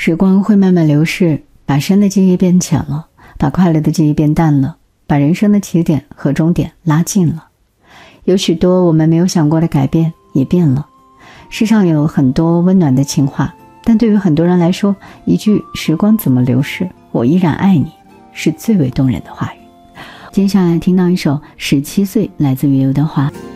时光会慢慢流逝，把深的记忆变浅了，把快乐的记忆变淡了，把人生的起点和终点拉近了。有许多我们没有想过的改变也变了。世上有很多温暖的情话，但对于很多人来说，一句时光怎么流逝，我依然爱你，是最为动人的话语。接下来听到一首17岁来自于刘德华。